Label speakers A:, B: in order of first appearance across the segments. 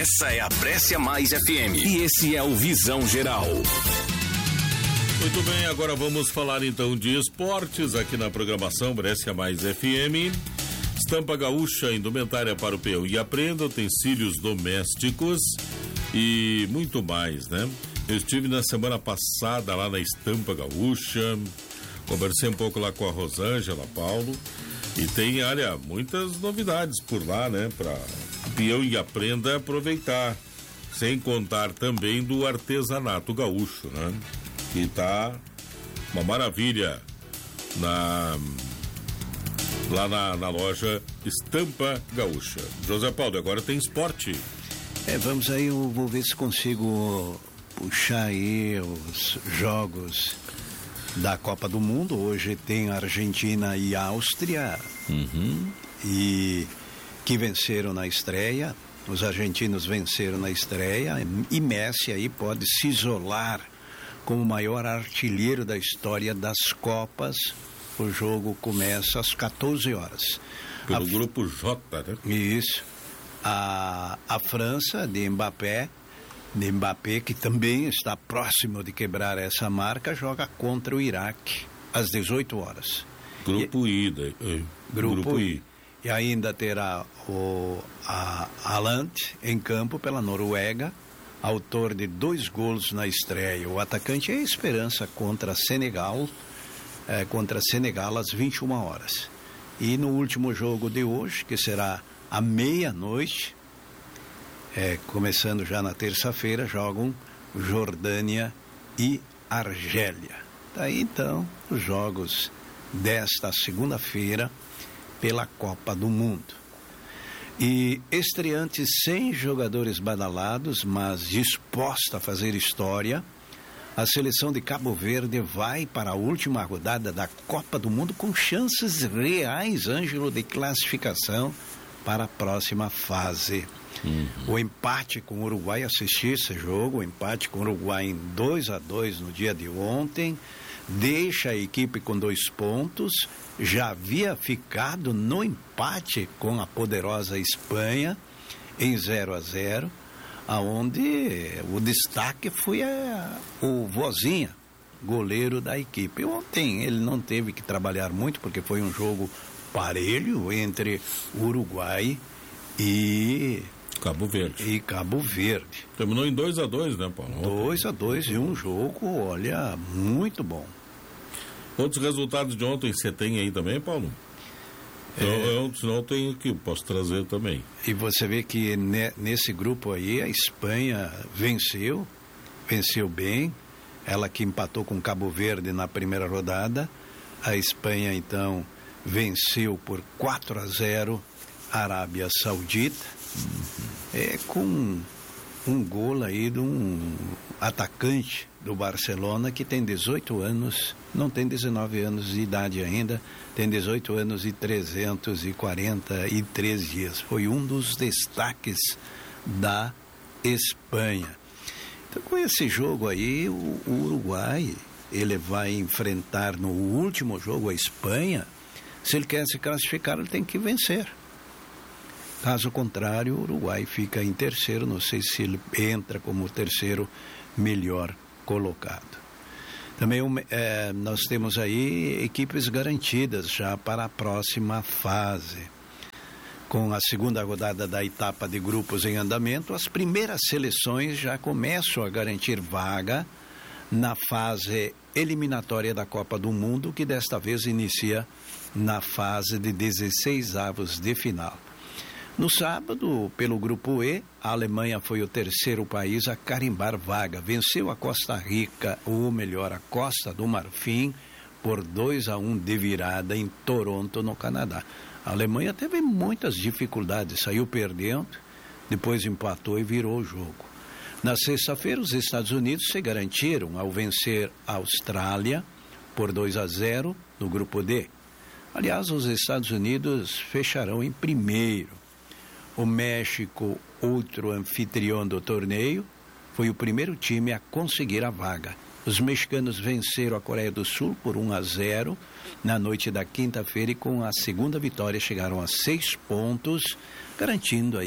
A: Essa é a Brescia Mais FM e esse é o Visão Geral.
B: Muito bem, agora vamos falar então de esportes aqui na programação Brescia Mais FM. Estampa Gaúcha, indumentária para o peão e aprenda, utensílios domésticos e muito mais, né? Eu estive na semana passada lá na Estampa Gaúcha, conversei um pouco lá com a Rosângela Paulo e tem, olha, muitas novidades por lá, né? Para peão e aprenda aproveitar, sem contar também do artesanato gaúcho, né? Que tá uma maravilha lá na loja Estampa Gaúcha. José Paulo, agora tem esporte.
C: Vamos aí, eu vou ver se consigo puxar aí os jogos da Copa do Mundo. Hoje tem Argentina e Áustria, e que venceram na estreia. Os argentinos venceram na estreia e Messi aí pode se isolar como o maior artilheiro da história das Copas. O jogo começa às 14 horas.
B: Pelo grupo J, né?
C: Isso. A França, de Mbappé, que também está próximo de quebrar essa marca, joga contra o Iraque às 18 horas.
B: Grupo I.
C: E ainda terá a Haaland em campo pela Noruega, autor de 2 gols na estreia. O atacante é a esperança contra Senegal às 21 horas. E no último jogo de hoje, que será à meia-noite, começando já na terça-feira, jogam Jordânia e Argélia. Daí então os jogos desta segunda-feira pela Copa do Mundo. E estreantes sem jogadores badalados, mas disposta a fazer história, a seleção de Cabo Verde vai para a última rodada da Copa do Mundo com chances reais, Ângelo, de classificação para a próxima fase. O empate com o Uruguai, assisti esse jogo, o empate com o Uruguai em 2-2 no dia de ontem, deixa a equipe com 2 pontos, já havia ficado no empate com a poderosa Espanha em 0-0, aonde o destaque foi o Vozinha, goleiro da equipe. Ontem ele não teve que trabalhar muito, porque foi um jogo parelho entre Uruguai e
B: Cabo Verde. Terminou em 2-2, né, Paulo?
C: 2-2 e um jogo, olha, muito bom.
B: Outros resultados de ontem você tem aí também, Paulo? Senão eu tenho aqui, posso trazer também.
C: E você vê que nesse grupo aí a Espanha venceu bem, ela que empatou com Cabo Verde na primeira rodada. A Espanha então venceu por 4-0 a Arábia Saudita, com um gol aí de um atacante do Barcelona que tem 18 anos, não tem 19 anos de idade ainda, tem 18 anos e 343 dias. Foi um dos destaques da Espanha. Então, com esse jogo aí, o Uruguai, ele vai enfrentar no último jogo a Espanha. Se ele quer se classificar, ele tem que vencer. Caso contrário, o Uruguai fica em terceiro, não sei se ele entra como o terceiro melhor colocado. Também nós temos aí equipes garantidas já para a próxima fase. Com a segunda rodada da etapa de grupos em andamento, as primeiras seleções já começam a garantir vaga na fase eliminatória da Copa do Mundo, que desta vez inicia na fase de 16avos de final. No sábado, pelo grupo E, a Alemanha foi o terceiro país a carimbar vaga. Venceu a Costa Rica, ou melhor, a Costa do Marfim, por 2-1 de virada em Toronto, no Canadá. A Alemanha teve muitas dificuldades, saiu perdendo, depois empatou e virou o jogo. Na sexta-feira, os Estados Unidos se garantiram ao vencer a Austrália por 2-0 no grupo D. Aliás, os Estados Unidos fecharão em primeiro. O México, outro anfitrião do torneio, foi o primeiro time a conseguir a vaga. Os mexicanos venceram a Coreia do Sul por 1-0 na noite da quinta-feira e com a segunda vitória chegaram a 6 pontos, garantindo aí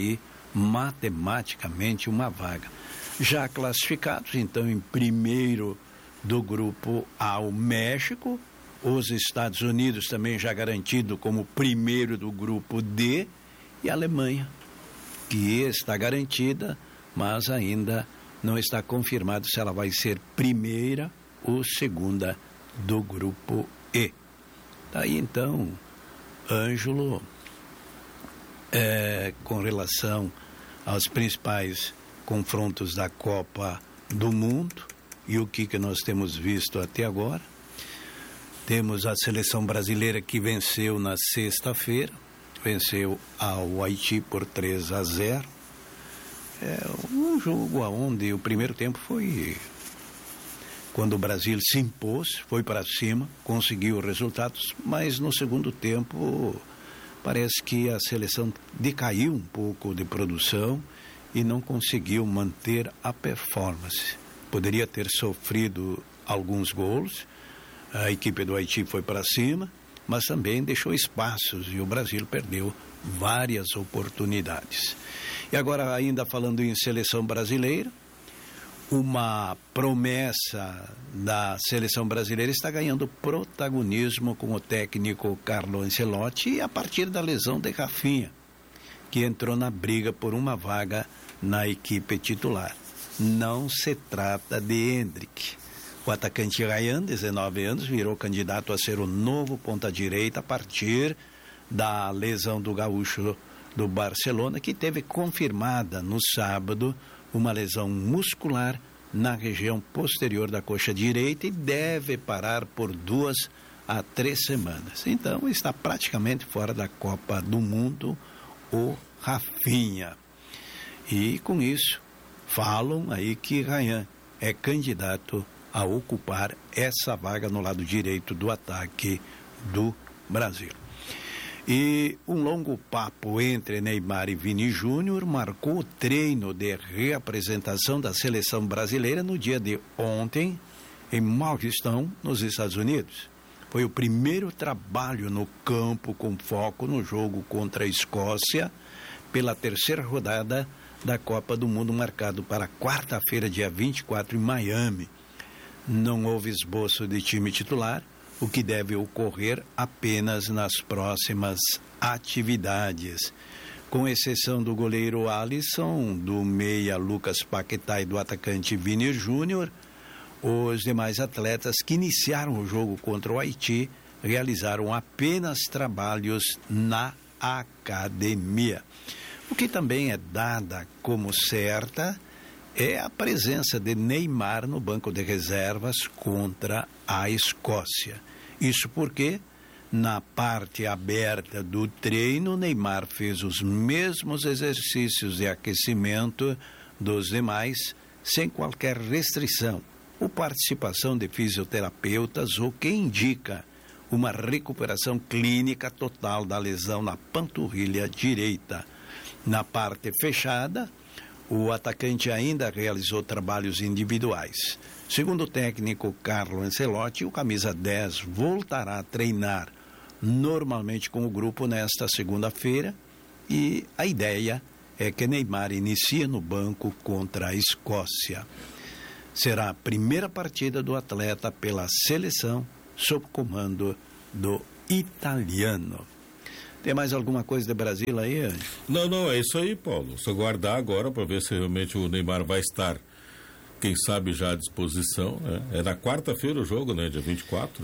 C: matematicamente uma vaga. Já classificados, então, em primeiro do grupo A, o México, os Estados Unidos também já garantido como primeiro do grupo D, e a Alemanha, que está garantida, mas ainda não está confirmado se ela vai ser primeira ou segunda do grupo E. Daí então, Ângelo, com relação aos principais confrontos da Copa do Mundo e o que nós temos visto até agora, temos a seleção brasileira que venceu na sexta-feira, venceu ao Haiti por 3-0. Um jogo onde o primeiro tempo foi quando o Brasil se impôs, foi para cima, conseguiu resultados, mas no segundo tempo parece que a seleção decaiu um pouco de produção e não conseguiu manter a performance. Poderia ter sofrido alguns gols, a equipe do Haiti foi para cima, mas também deixou espaços e o Brasil perdeu várias oportunidades. E agora, ainda falando em seleção brasileira, uma promessa da seleção brasileira está ganhando protagonismo com o técnico Carlo Ancelotti a partir da lesão de Rafinha, que entrou na briga por uma vaga na equipe titular. Não se trata de Endrick. O atacante Ryan, 19 anos, virou candidato a ser o novo ponta-direita a partir da lesão do gaúcho do Barcelona, que teve confirmada no sábado uma lesão muscular na região posterior da coxa direita e deve parar por 2 a 3 semanas. Então, está praticamente fora da Copa do Mundo o Rafinha. E, com isso, falam aí que Ryan é candidato a ocupar essa vaga no lado direito do ataque do Brasil. E um longo papo entre Neymar e Vini Júnior marcou o treino de reapresentação da seleção brasileira no dia de ontem, em Morristown, nos Estados Unidos. Foi o primeiro trabalho no campo com foco no jogo contra a Escócia, pela terceira rodada da Copa do Mundo, marcado para quarta-feira, dia 24, em Miami. Não houve esboço de time titular, o que deve ocorrer apenas nas próximas atividades. Com exceção do goleiro Alisson, do meia Lucas Paquetá e do atacante Vini Júnior, os demais atletas que iniciaram o jogo contra o Haiti realizaram apenas trabalhos na academia. O que também é dada como certa é a presença de Neymar no banco de reservas contra a Escócia. Isso porque, na parte aberta do treino, Neymar fez os mesmos exercícios de aquecimento dos demais, sem qualquer restrição ou participação de fisioterapeutas, o que indica uma recuperação clínica total da lesão na panturrilha direita. Na parte fechada, o atacante ainda realizou trabalhos individuais. Segundo o técnico Carlo Ancelotti, o camisa 10 voltará a treinar normalmente com o grupo nesta segunda-feira e a ideia é que Neymar inicie no banco contra a Escócia. Será a primeira partida do atleta pela seleção sob comando do italiano. Tem mais alguma coisa de Brasil aí, Anjo?
B: Não, é isso aí, Paulo. Só guardar agora para ver se realmente o Neymar vai estar, quem sabe, já à disposição, né? É na quarta-feira o jogo, né? Dia 24.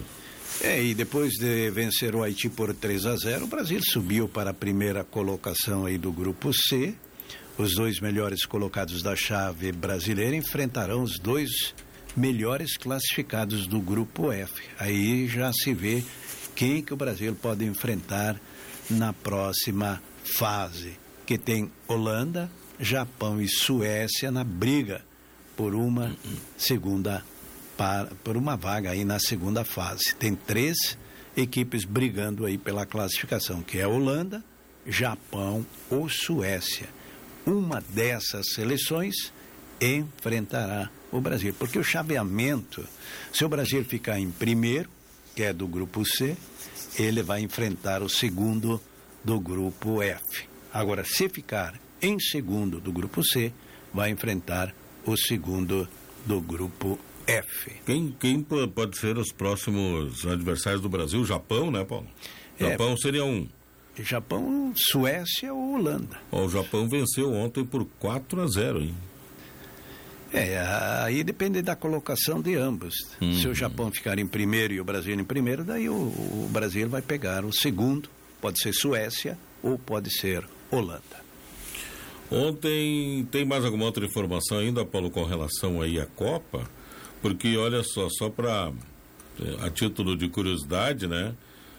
C: E depois de vencer o Haiti por 3-0, o Brasil subiu para a primeira colocação aí do grupo C. Os 2 melhores colocados da chave brasileira enfrentarão os 2 melhores classificados do grupo F. Aí já se vê quem que o Brasil pode enfrentar na próxima fase, que tem Holanda, Japão e Suécia na briga por uma por uma vaga aí na segunda fase. Tem 3 equipes brigando aí pela classificação, que é Holanda, Japão ou Suécia. Uma dessas seleções enfrentará o Brasil, porque o chaveamento, se o Brasil ficar em primeiro, que é do grupo C, ele vai enfrentar o segundo do grupo F. Agora, se ficar em segundo do grupo C, vai enfrentar o segundo do grupo F.
B: Quem pode ser os próximos adversários do Brasil? O Japão, né, Paulo? Japão seria um.
C: Japão, Suécia ou Holanda.
B: O Japão venceu ontem por 4-0, hein?
C: Aí depende da colocação de ambos. Se o Japão ficar em primeiro e o Brasil em primeiro, daí o Brasil vai pegar o segundo. Pode ser Suécia ou pode ser Holanda.
B: Ontem, tem mais alguma outra informação ainda, Paulo, com relação aí à Copa? Porque, olha só para a título de curiosidade, né?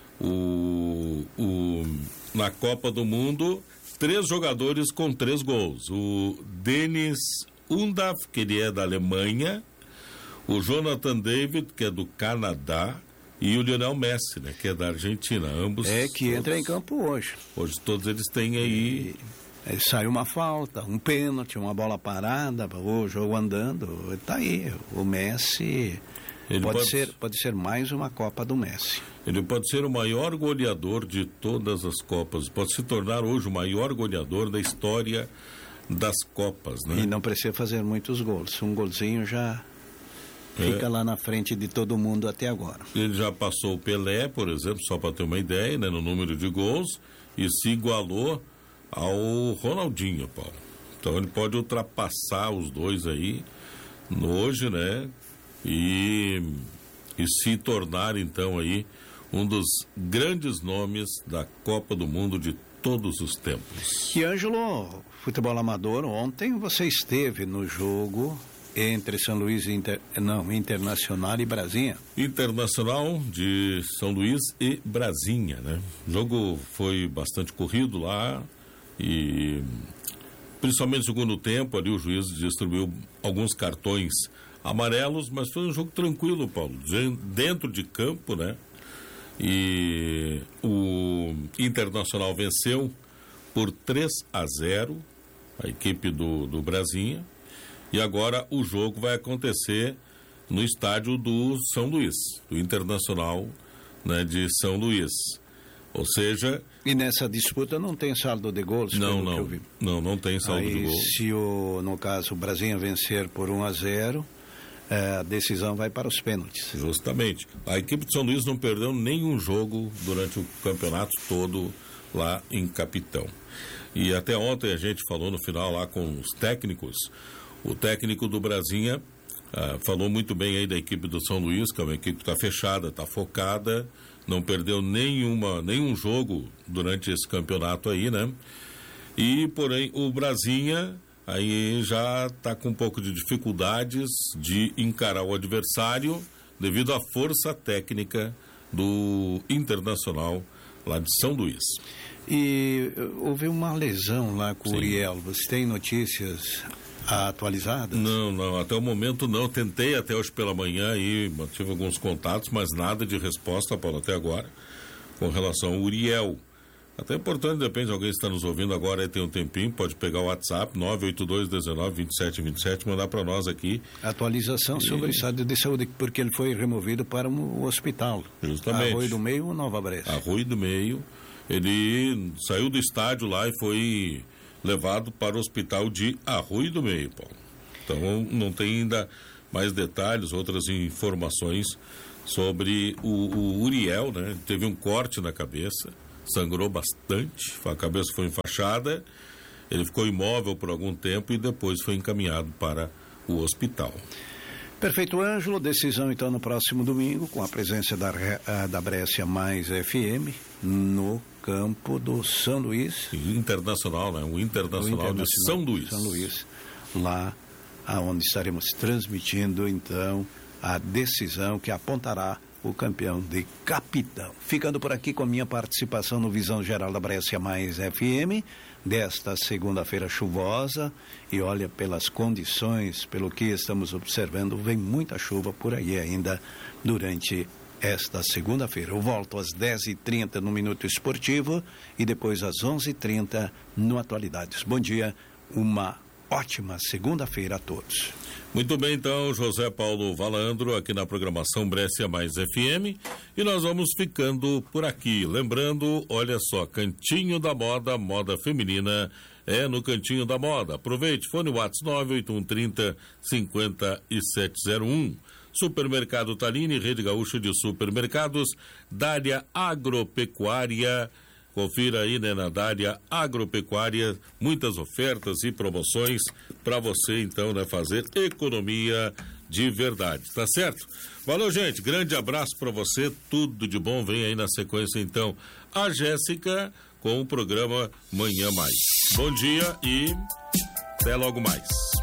B: Na Copa do Mundo, 3 jogadores com 3 gols. O Denis Undav, que ele é da Alemanha, o Jonathan David, que é do Canadá, e o Lionel Messi, né, que é da Argentina. Ambos.
C: Que entra em campo hoje.
B: Hoje todos eles têm aí.
C: Saiu uma falta, um pênalti, uma bola parada, o jogo andando. Está aí. O Messi. Pode ser mais uma Copa do Messi.
B: Ele pode ser o maior goleador de todas as Copas. Pode se tornar hoje o maior goleador da história das Copas, né?
C: E não precisa fazer muitos gols. Um golzinho já fica lá na frente de todo mundo até agora.
B: Ele já passou o Pelé, por exemplo, só para ter uma ideia, né, no número de gols, e se igualou ao Ronaldinho, Paulo. Então ele pode ultrapassar os dois aí hoje, né? E se tornar então aí um dos grandes nomes da Copa do Mundo de todos os tempos.
C: E Ângelo, futebol amador, ontem você esteve no jogo entre São Luís Internacional e Brasinha. Internacional
B: de São Luís e Brasinha, né? O jogo foi bastante corrido lá e principalmente no segundo tempo ali o juiz distribuiu alguns cartões amarelos, mas foi um jogo tranquilo, Paulo, dentro de campo, né? E o Internacional venceu por 3-0 a equipe do Brasinha, e agora o jogo vai acontecer no estádio do São Luís, do Internacional, né, de São Luís. Ou seja...
C: E nessa disputa não tem saldo de gols?
B: Não tem saldo de gols.
C: Se no caso o Brasinha vencer por 1-0, a decisão vai para os pênaltis.
B: Justamente. A equipe de São Luís não perdeu nenhum jogo durante o campeonato todo lá em Capitão. E até ontem a gente falou no final lá com os técnicos. O técnico do Brasinha falou muito bem aí da equipe do São Luís, que é uma equipe que está fechada, está focada, não perdeu nenhum jogo durante esse campeonato aí, né? E, porém, o Brasinha aí já está com um pouco de dificuldades de encarar o adversário devido à força técnica do Internacional lá de São Luís.
C: E houve uma lesão lá com o Uriel. Você tem notícias atualizadas?
B: Não, até o momento não. Tentei até hoje pela manhã e mantive alguns contatos, mas nada de resposta, Paulo, até agora, com relação ao Uriel. Até é importante, depende, alguém está nos ouvindo agora e tem um tempinho, pode pegar o WhatsApp 982192727, mandar para nós aqui.
C: Atualização sobre o estado de saúde, porque ele foi removido para o hospital.
B: Justamente.
C: Arroio do Meio ou Nova Brescia?
B: Arroio do Meio. Ele saiu do estádio lá e foi levado para o hospital de Arroio do Meio, Paulo. Então não tem ainda mais detalhes, outras informações sobre o Uriel, né? Teve um corte na cabeça, sangrou bastante, a cabeça foi enfaixada, ele ficou imóvel por algum tempo e depois foi encaminhado para o hospital.
C: Perfeito, Ângelo. Decisão então no próximo domingo, com a presença da Brescia mais FM no campo do São Luís.
B: Internacional, né? O Internacional de São Luís.
C: São Luís, lá aonde estaremos transmitindo então a decisão que apontará o campeão de Capitão. Ficando por aqui com a minha participação no Visão Geral da Brescia mais FM, desta segunda-feira chuvosa, e olha, pelas condições, pelo que estamos observando, vem muita chuva por aí ainda durante esta segunda-feira. Eu volto às 10h30 no Minuto Esportivo e depois às 11h30 no Atualidades. Bom dia, uma ótima segunda-feira a todos.
B: Muito bem, então, José Paulo Valandro, aqui na programação Brescia Mais FM, e nós vamos ficando por aqui. Lembrando, olha só, Cantinho da Moda, moda feminina, é no Cantinho da Moda. Aproveite, fone WhatsApp 98130-5701. Supermercado Talini, Rede Gaúcha de Supermercados, Dália Agropecuária. Confira aí, né, na Dália Agropecuária, muitas ofertas e promoções para você, então, né, fazer economia de verdade, tá certo? Valeu, gente, grande abraço para você, tudo de bom. Vem aí na sequência, então, a Jéssica com o programa Manhã Mais. Bom dia e até logo mais.